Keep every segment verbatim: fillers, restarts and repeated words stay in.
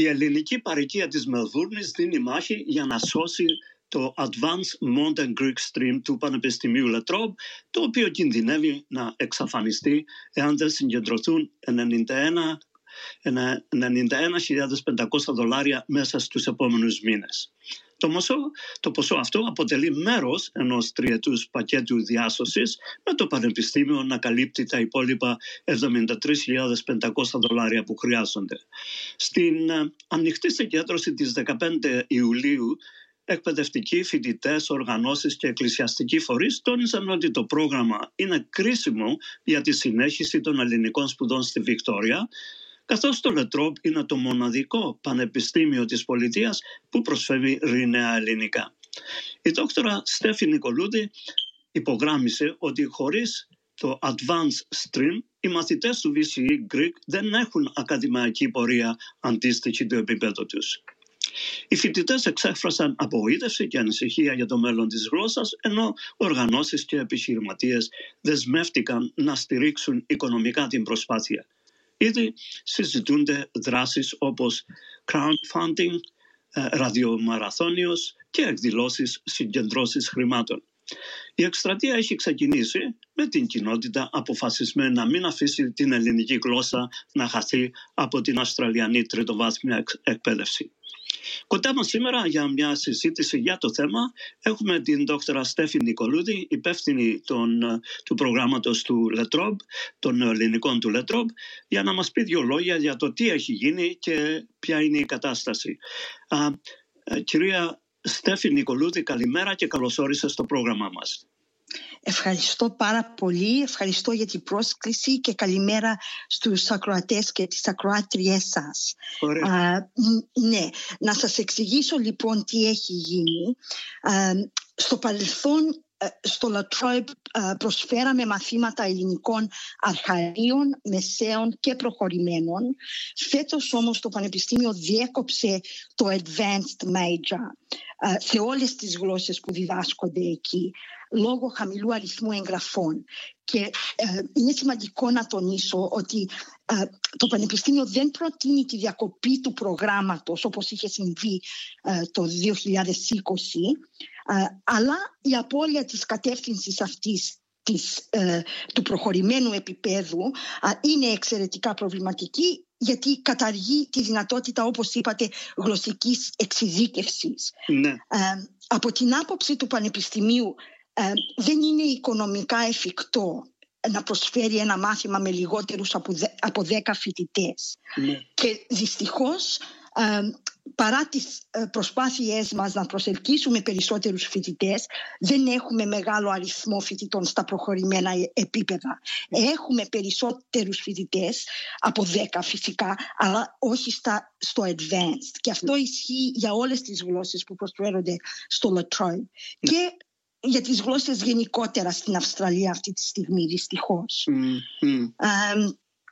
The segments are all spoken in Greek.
Η ελληνική παροικία της Μελβούρνης δίνει μάχη για να σώσει το Advanced Modern Greek Stream του Πανεπιστημίου Λετρόμπ, το οποίο κινδυνεύει να εξαφανιστεί εάν δεν συγκεντρωθούν ενενήντα ένα χιλιάδες πεντακόσια δολάρια μέσα στους επόμενους μήνες. Το ποσό, το ποσό αυτό αποτελεί μέρος ενός τριετούς πακέτου διάσωσης, με το Πανεπιστήμιο να καλύπτει τα υπόλοιπα εβδομήντα τρεις χιλιάδες πεντακόσια δολάρια που χρειάζονται. Στην ανοιχτή συγκέντρωση της δεκαπέντε Ιουλίου, εκπαιδευτικοί, φοιτητές, οργανώσεις και εκκλησιαστικοί φορείς τόνισαν ότι το πρόγραμμα είναι κρίσιμο για τη συνέχιση των ελληνικών σπουδών στη Βικτόρια, καθώς το Λετρόμπ είναι το μοναδικό πανεπιστήμιο της πολιτείας που προσφέρει ρηναία ελληνικά. Η δόκτωρα Στέφη Νικολούδη υπογράμμισε ότι χωρίς το Advanced Stream οι μαθητές του βι σι ι Greek δεν έχουν ακαδημαϊκή πορεία αντίστοιχη του επίπεδου τους. Οι φοιτητές εξέφρασαν απογοήτευση και ανησυχία για το μέλλον της γλώσσας, ενώ οργανώσεις και επιχειρηματίες δεσμεύτηκαν να στηρίξουν οικονομικά την προσπάθεια. Ήδη συζητούνται δράσεις όπως crowdfunding, ραδιομαραθώνιος και εκδηλώσεις συγκεντρώσεις χρημάτων. Η εκστρατεία έχει ξεκινήσει με την κοινότητα αποφασισμένη να μην αφήσει την ελληνική γλώσσα να χαθεί από την Αυστραλιανή τριτοβάθμια εκπαίδευση. Κοντά μας σήμερα για μια συζήτηση για το θέμα έχουμε την δόκτωρα Στέφη Νικολούδη, υπεύθυνη των, του προγράμματος του Λετρόμπ, των ελληνικών του Λετρόμπ, για να μας πει δύο λόγια για το τι έχει γίνει και ποια είναι η κατάσταση. Α, κυρία Στέφη Νικολούδη, καλημέρα και καλώς όρισες στο πρόγραμμά μας. Ευχαριστώ πάρα πολύ, ευχαριστώ για την πρόσκληση και καλημέρα στους ακροατές και τις ακροάτριές σας. Α, ναι, να σας εξηγήσω λοιπόν τι έχει γίνει. Α, στο παρελθόν στο Λετρόμπ προσφέραμε μαθήματα ελληνικών αρχαρίων, μεσαίων και προχωρημένων. Φέτος όμως το Πανεπιστήμιο διέκοψε το Advanced Major σε όλες τις γλώσσες που διδάσκονται εκεί, λόγω χαμηλού αριθμού εγγραφών. Και ε, είναι σημαντικό να τονίσω ότι ε, το Πανεπιστήμιο δεν προτείνει τη διακοπή του προγράμματος όπως είχε συμβεί ε, το δύο χιλιάδες είκοσι, ε, αλλά η απώλεια της κατεύθυνσης αυτής της, ε, του προχωρημένου επίπεδου ε, είναι εξαιρετικά προβληματική, γιατί καταργεί τη δυνατότητα, όπως είπατε, γλωσσικής εξειδίκευσης. Ναι. Ε, από την άποψη του Πανεπιστημίου, ε, δεν είναι οικονομικά εφικτό να προσφέρει ένα μάθημα με λιγότερους από δέκα φοιτητές. Ναι. Και δυστυχώς, ε, παρά τις προσπάθειές μας να προσελκύσουμε περισσότερους φοιτητές, δεν έχουμε μεγάλο αριθμό φοιτητών στα προχωρημένα επίπεδα. Έχουμε περισσότερους φοιτητές από δέκα φυσικά, αλλά όχι στα, στο advanced. Και αυτό ισχύει για όλες τις γλώσσες που προσφέρονται στο Λετρόμπ. Και για τις γλώσσες γενικότερα στην Αυστραλία αυτή τη στιγμή, δυστυχώς. Mm-hmm. Ε,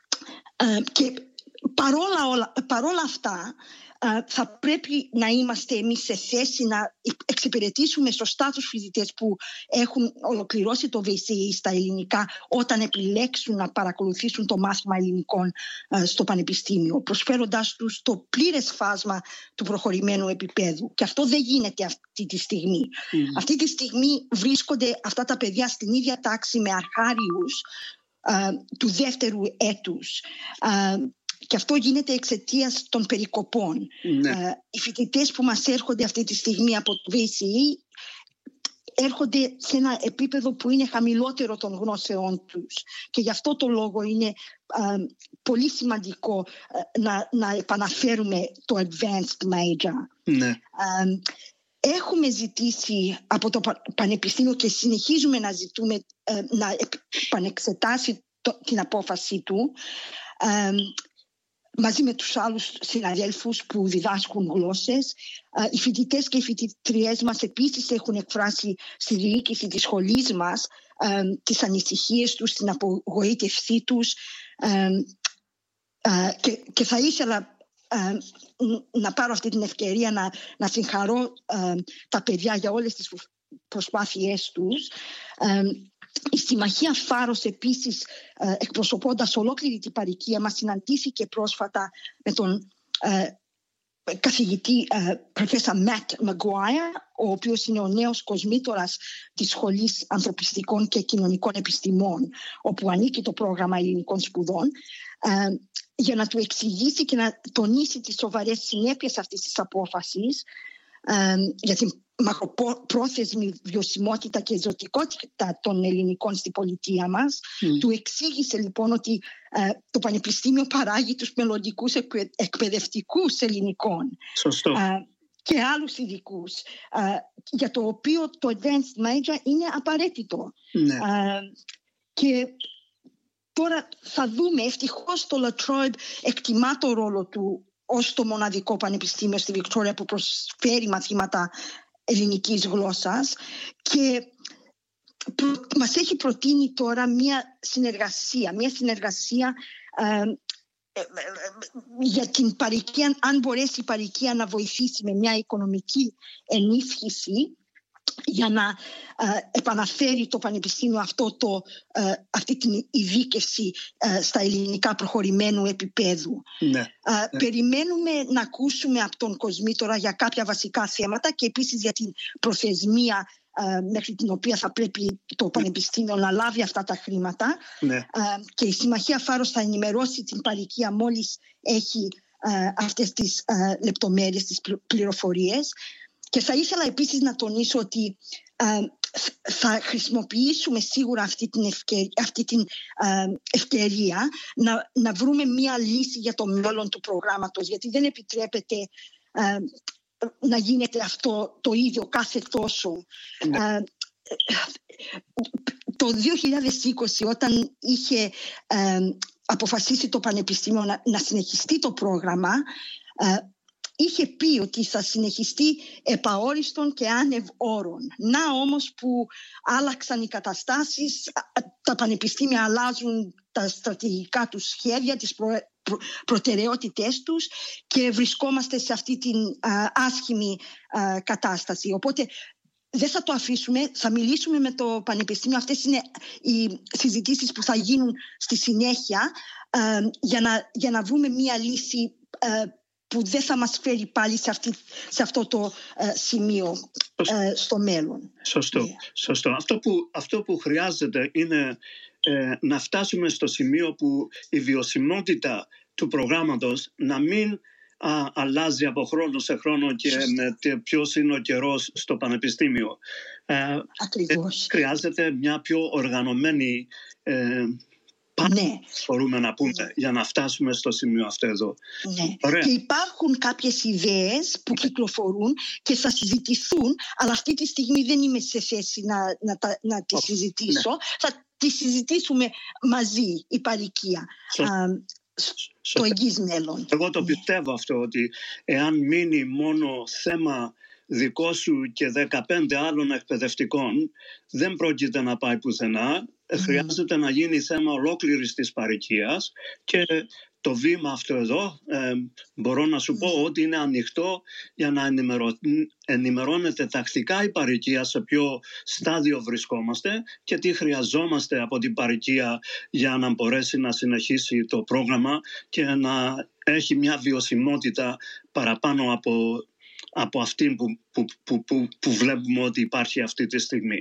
ε, και παρόλα, όλα, παρόλα αυτά, θα πρέπει να είμαστε εμείς σε θέση να εξυπηρετήσουμε σωστά τους φοιτητές που έχουν ολοκληρώσει το βι σι ι στα ελληνικά όταν επιλέξουν να παρακολουθήσουν το μάθημα ελληνικών στο Πανεπιστήμιο, προσφέροντάς τους το πλήρες φάσμα του προχωρημένου επίπεδου. Και αυτό δεν γίνεται αυτή τη στιγμή. Mm. Αυτή τη στιγμή βρίσκονται αυτά τα παιδιά στην ίδια τάξη με αρχάριους του δεύτερου έτους. Και αυτό γίνεται εξαιτίας των περικοπών. Ναι. Ε, οι φοιτητές που μας έρχονται αυτή τη στιγμή από το βι σι ι έρχονται σε ένα επίπεδο που είναι χαμηλότερο των γνώσεών τους. Και γι' αυτό το λόγο είναι ε, πολύ σημαντικό ε, να, να επαναφέρουμε το Advanced Major. Ναι. Ε, έχουμε ζητήσει από το Πανεπιστήμιο και συνεχίζουμε να ζητούμε ε, να επανεξετάσει το, την απόφαση του, ε, μαζί με τους άλλους συναδέλφους που διδάσκουν γλώσσες. Οι φοιτητές και οι φοιτητριές μας επίσης έχουν εκφράσει στη διοίκηση της σχολής μας ε, τις ανησυχίες τους, την απογοήτευσή τους ε, ε, και, και θα ήθελα ε, να πάρω αυτή την ευκαιρία να, να συγχαρώ ε, τα παιδιά για όλες τις προσπάθειές τους. Ε, Η Συμμαχία Φάρος επίσης, εκπροσωπώντας ολόκληρη την παροικία μας, συναντήθηκε πρόσφατα με τον ε, καθηγητή Προφέσορ Ματ Μαγκουάιρ, ο οποίος είναι ο νέος κοσμήτορας της Σχολής Ανθρωπιστικών και Κοινωνικών Επιστημών, όπου ανήκει το πρόγραμμα ελληνικών σπουδών, για να του εξηγήσει και να τονίσει τις σοβαρές συνέπειες αυτής της απόφασης για την μακροπρόθεσμη βιωσιμότητα και ζωτικότητα των ελληνικών στην πολιτεία μας. Mm. Του εξήγησε λοιπόν ότι ε, το Πανεπιστήμιο παράγει τους μελλοντικούς εκπαι, εκπαιδευτικούς ελληνικών. Σωστό. Ε, και άλλους ειδικούς, ε, για το οποίο το Advanced Major είναι απαραίτητο. Ναι. Ε, και τώρα θα δούμε, ευτυχώς το La Trobe εκτιμά το ρόλο του ως το μοναδικό πανεπιστήμιο στη Βικτόρια που προσφέρει μαθήματα ελληνικής γλώσσας, και προ, μας έχει προτείνει τώρα μια συνεργασία, μια συνεργασία ε, ε, ε, για την παροικία, αν μπορέσει η παροικία να βοηθήσει με μια οικονομική ενίσχυση για να ε, επαναφέρει το Πανεπιστήμιο αυτό το, ε, αυτή την ειδίκευση ε, στα ελληνικά προχωρημένου επίπεδου. Ναι, ε, ναι. Περιμένουμε να ακούσουμε από τον κοσμήτορα για κάποια βασικά θέματα και επίσης για την προθεσμία ε, μέχρι την οποία θα πρέπει το Πανεπιστήμιο να λάβει αυτά τα χρήματα. Ναι. Ε, και η Συμμαχία Φάρος θα ενημερώσει την παροικία μόλις έχει ε, αυτές τις ε, λεπτομέρειες, τις πληροφορίες. Και θα ήθελα επίσης να τονίσω ότι ε, θα χρησιμοποιήσουμε σίγουρα αυτή την ευκαιρία, αυτή την, ε, ευκαιρία να, να βρούμε μία λύση για το μέλλον του προγράμματος, γιατί δεν επιτρέπεται ε, να γίνεται αυτό το ίδιο κάθε τόσο. Ναι. Ε, το δύο χιλιάδες είκοσι, όταν είχε ε, αποφασίσει το Πανεπιστήμιο να, να συνεχιστεί το πρόγραμμα, ε, είχε πει ότι θα συνεχιστεί επαόριστον και άνευ όρων. Να όμως που άλλαξαν οι καταστάσεις, τα πανεπιστήμια αλλάζουν τα στρατηγικά τους σχέδια, τις προ, προ, προτεραιότητές τους, και βρισκόμαστε σε αυτή την α, άσχημη α, κατάσταση. Οπότε δεν θα το αφήσουμε, θα μιλήσουμε με το Πανεπιστήμιο. Αυτές είναι οι συζητήσεις που θα γίνουν στη συνέχεια α, για, να, για να βρούμε μία λύση α, που δεν θα μας φέρει πάλι σε, αυτή, σε αυτό το ε, σημείο ε, στο μέλλον. Σωστό. Yeah. Σωστό. Αυτό, που, αυτό που χρειάζεται είναι ε, να φτάσουμε στο σημείο που η βιωσιμότητα του προγράμματος να μην α, αλλάζει από χρόνο σε χρόνο και με ποιος είναι ο καιρός στο πανεπιστήμιο. Ε, Ακριβώς. Ε, χρειάζεται μια πιο οργανωμένη ε, ναι. μπορούμε να πούμε, ναι, για να φτάσουμε στο σημείο αυτό εδώ. Ναι. Και υπάρχουν κάποιες ιδέες που κυκλοφορούν και θα συζητηθούν, αλλά αυτή τη στιγμή δεν είμαι σε θέση να, να, να, να τις oh, συζητήσω. Ναι. Θα τις συζητήσουμε μαζί, η παροικία, so, α, στο εγγύς μέλλον. Εγώ το ναι. πιστεύω αυτό, ότι εάν μείνει μόνο θέμα δικό σου και δεκαπέντε άλλων εκπαιδευτικών, δεν πρόκειται να πάει πουθενά. Mm. Χρειάζεται να γίνει θέμα ολόκληρης της παροικίας, και το βήμα αυτό εδώ ε, μπορώ να σου mm. πω ότι είναι ανοιχτό για να ενημερω... ενημερώνεται τακτικά η παροικία σε ποιο στάδιο βρισκόμαστε και τι χρειαζόμαστε από την παροικία για να μπορέσει να συνεχίσει το πρόγραμμα και να έχει μια βιωσιμότητα παραπάνω από, από αυτή που, που, που, που, που βλέπουμε ότι υπάρχει αυτή τη στιγμή.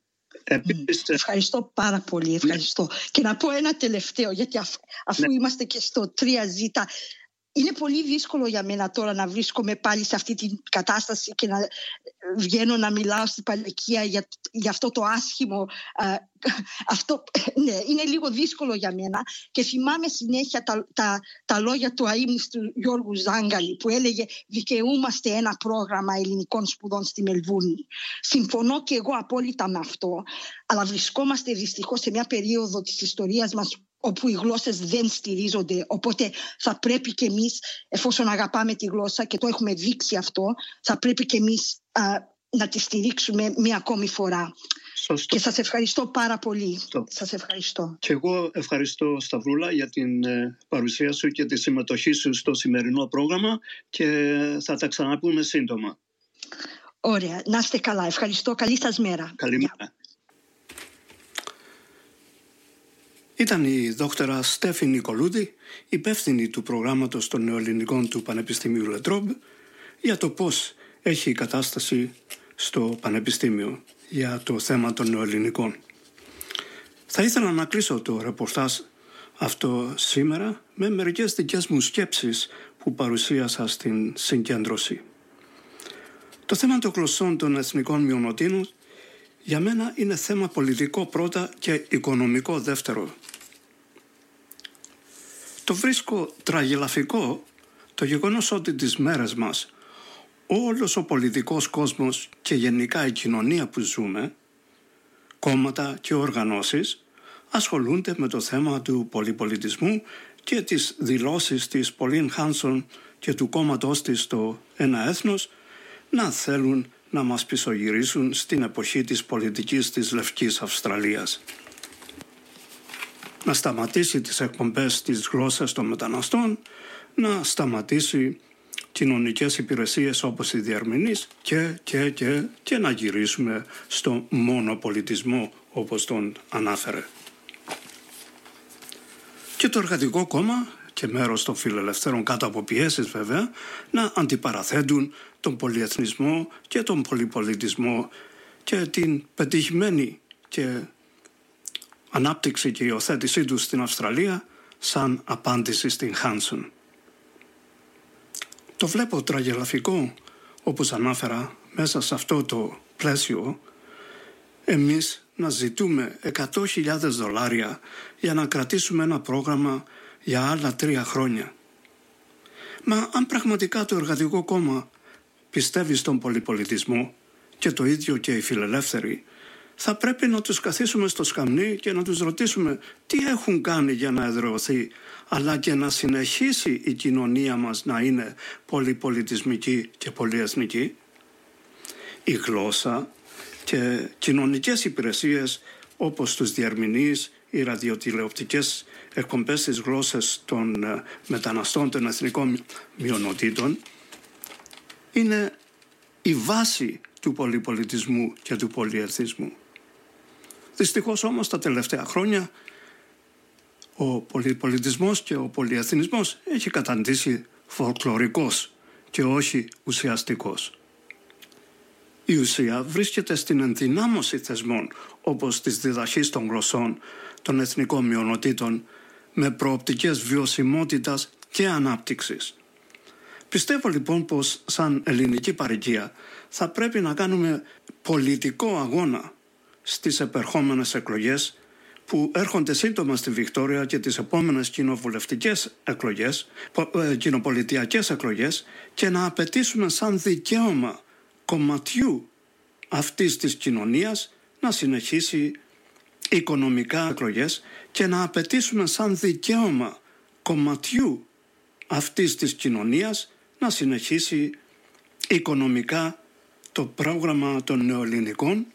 Επίσης, ευχαριστώ πάρα πολύ, ευχαριστώ. Ναι. Και να πω ένα τελευταίο, γιατί αφ, αφού ναι. είμαστε και στο τρία ζήτα, είναι πολύ δύσκολο για μένα τώρα να βρίσκομαι πάλι σε αυτή την κατάσταση και να βγαίνω να μιλάω στην παροικία για, για αυτό το άσχημο. Α, αυτό, ναι, είναι λίγο δύσκολο για μένα, και θυμάμαι συνέχεια τα, τα, τα λόγια του αείμνηστου Γιώργου Ζάγκαλη που έλεγε «Δικαιούμαστε ένα πρόγραμμα ελληνικών σπουδών στη Μελβούρνη». Συμφωνώ και εγώ απόλυτα με αυτό, αλλά βρισκόμαστε δυστυχώς σε μια περίοδο της ιστορίας μας όπου οι γλώσσες δεν στηρίζονται, οπότε θα πρέπει και εμείς, εφόσον αγαπάμε τη γλώσσα και το έχουμε δείξει αυτό, θα πρέπει και εμείς α, να τη στηρίξουμε μία ακόμη φορά. Σωστό. Και σας ευχαριστώ πάρα πολύ. Σωστό. Σας ευχαριστώ. Και εγώ ευχαριστώ, Σταυρούλα, για την ε, παρουσία σου και τη συμμετοχή σου στο σημερινό πρόγραμμα, και θα τα ξαναπούμε σύντομα. Ωραία. Να είστε καλά. Ευχαριστώ. Καλή σας μέρα. Καλημέρα. Ήταν η δόκτωρα Στέφη Νικολούδη, υπεύθυνη του προγράμματος των νεοελληνικών του Πανεπιστημίου Λετρόμπ, για το πώς έχει η κατάσταση στο Πανεπιστήμιο για το θέμα των νεοελληνικών. Θα ήθελα να κλείσω το ρεπορτάζ αυτό σήμερα με μερικές δικές μου σκέψεις που παρουσίασα στην συγκέντρωση. Το θέμα των γλωσσών των εθνικών μειονοτήτων για μένα είναι θέμα πολιτικό πρώτα και οικονομικό δεύτερο. Το βρίσκω τραγελαφικό το γεγονός ότι τις μέρες μας όλος ο πολιτικός κόσμος και γενικά η κοινωνία που ζούμε, κόμματα και οργανώσεις, ασχολούνται με το θέμα του πολυπολιτισμού και τις δηλώσεις της Pauline Hanson και του κόμματός της στο Ένα Έθνος να θέλουν να μας πισωγυρίσουν στην εποχή της πολιτικής της Λευκής Αυστραλίας. Να σταματήσει τις εκπομπές της γλώσσας των μεταναστών, να σταματήσει κοινωνικές υπηρεσίες όπως οι διερμηνείς και, και, και, και να γυρίσουμε στο μονοπολιτισμό όπως τον ανάφερε. Και το Εργατικό Κόμμα και μέρος των φιλελευθέρων κάτω από πιέσεις βέβαια να αντιπαραθέτουν τον πολυεθνισμό και τον πολυπολιτισμό και την πετυχημένη και ανάπτυξη και υιοθέτησή του στην Αυστραλία σαν απάντηση στην Χάνσον. Το βλέπω τραγελαφικό, όπως ανάφερα, μέσα σε αυτό το πλαίσιο, εμείς να ζητούμε εκατό χιλιάδες δολάρια για να κρατήσουμε ένα πρόγραμμα για άλλα τρία χρόνια. Μα αν πραγματικά το Εργατικό Κόμμα πιστεύει στον πολυπολιτισμό και το ίδιο και οι φιλελεύθεροι, θα πρέπει να τους καθίσουμε στο σκαμνί και να τους ρωτήσουμε τι έχουν κάνει για να εδραιωθεί, αλλά και να συνεχίσει η κοινωνία μας να είναι πολυπολιτισμική και πολυεθνική. Η γλώσσα και κοινωνικές υπηρεσίες όπως τους διερμηνείς, οι ραδιοτηλεοπτικές εκπομπές στις γλώσσες των μεταναστών των εθνικών μειονοτήτων είναι η βάση του πολυπολιτισμού και του πολυεθνισμού. Δυστυχώς όμως τα τελευταία χρόνια ο πολυπολιτισμός και ο πολυεθνισμός έχει καταντήσει φολκλωρικός και όχι ουσιαστικός. Η ουσία βρίσκεται στην ενδυνάμωση θεσμών όπως της διδαχής των γλωσσών των εθνικών μειονοτήτων με προοπτικές βιωσιμότητας και ανάπτυξης. Πιστεύω λοιπόν πως σαν ελληνική παροικία θα πρέπει να κάνουμε πολιτικό αγώνα στις επερχόμενες εκλογές που έρχονται σύντομα στη Βικτόρια και τις επόμενες κοινοβουλευτικές εκλογές, κοινοπολιτιακές εκλογές και να απαιτήσουμε σαν δικαίωμα κομματιού αυτής της κοινωνίας να συνεχίσει οικονομικά εκλογές και να απαιτήσουμε σαν δικαίωμα κομματιού αυτής της κοινωνίας να συνεχίσει οικονομικά το πρόγραμμα των νεοελληνικών